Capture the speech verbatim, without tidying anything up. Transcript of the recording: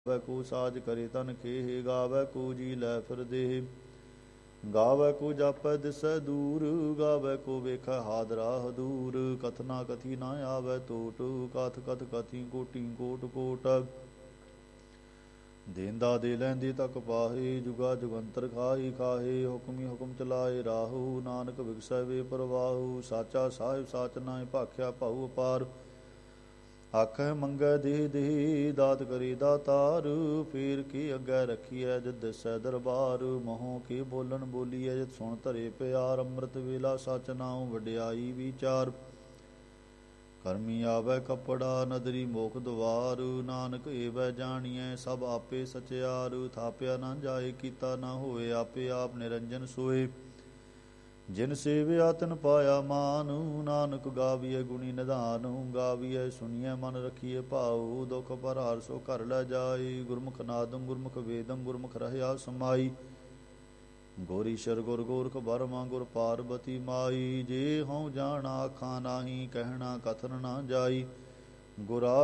ਗਾਵੈ ਕੋ ਸਾਜ ਕਰੇ ਤਨ ਖੇਹ, ਗਾਵੈ ਕੋ ਜੀ ਲੈ ਫਿਰ ਦੇਹ। ਗਾਵੈ ਕੋ ਜਾਪੈ ਦਿਸੈ ਦੂਰ, ਗਾਵੈ ਕੋ ਵੇਖੈ ਹਾਦਰਾ ਹਦੂਰ। ਕਥਨਾ ਕਥੀ ਨਾ ਆਵੈ ਟੋਟ, ਕਥ ਕਥ ਕਥੀ ਕੋਟੀ ਕੋਟ ਕੋਟ। ਦੇਂਦਾ ਦੇ ਲੈਂਦੀ ਤਕ ਪਾਹੇ, ਜੁਗਾ ਜੁਗੰਤਰ ਖਾਹੀ ਖਾਹੇ। ਹੁਕਮੀ ਹੁਕਮ ਚਲਾਏ ਰਾਹੂ, ਨਾਨਕ ਵਿਗਸੈ ਵੇ ਪ੍ਰਵਾਹੂ। ਸਾਚਾ ਸਾਹਿਬ ਸਾਚ ਨਾਇ ਭਾਖਿਆ ਭਾਉ ਅਪਾਰ, ਆਖੈ ਮੰਗੈ ਦੇਹ ਦੇਹ ਦਾਤ ਕਰੀ ਦਾਤਾਰ। ਫੇਰ ਕੀ ਅੱਗੇ ਰੱਖੀਐ ਜਦ ਦਿਸੈ ਦਰਬਾਰ, ਮਹੋਂ ਕੀ ਬੋਲਣ ਬੋਲੀਐ ਜਦ ਸੁਣ ਧਰੇ ਪਿਆਰ। ਅੰਮ੍ਰਿਤ ਵੇਲਾ ਸਚ ਨਾਉ ਵਡਿਆਈ ਵਿਚਾਰ, ਕਰਮੀ ਆਵੈ ਕੱਪੜਾ ਨਦਰੀ ਮੋਖ ਦੁਆਰ। ਨਾਨਕ ਏਵੈ ਜਾਣੀਐ ਸਭ ਆਪੇ ਸਚਿਆਰ, ਥਾਪਿਆ ਨਾ ਜਾਏ ਕੀਤਾ ਨਾ ਹੋਏ ਆਪੇ ਆਪ ਨਿਰੰਜਨ ਸੋਏ। ਜਿਨ ਸੇਵਿਆ ਤਿਨ ਪਾਇਆ ਮਾਨ, ਨਾਨਕ ਗਾਵੀਐ ਗੁਣੀ ਨਿਧਾਨ। ਗਾਵੀਐ ਸੁਣੀਐ ਮਨ ਰਖੀਐ ਭਾਉ, ਦੁਖ ਪਰ ਹਾਰ ਸੋ ਘਰ ਲੈ ਜਾਏ। ਗੁਰਮੁਖ ਨਾਦੰ ਗੁਰਮੁਖ ਵੇਦੰ, ਗੁਰਮੁਖ ਰਹਿਆ ਸਮਾਈ। ਗੁਰ ਈਸ਼ਰ ਗੁਰ ਗੋਰਖ ਬਰਮਾ, ਗੁਰ ਪਾਰਬਤੀ ਮਾਈ। ਜੇ ਹਉ ਜਾਣਾ ਆਖਾਂ ਨਾਹੀ, ਕਹਿਣਾ ਕਥਨ ਨਾ ਜਾਈ। ਗੁਰਾ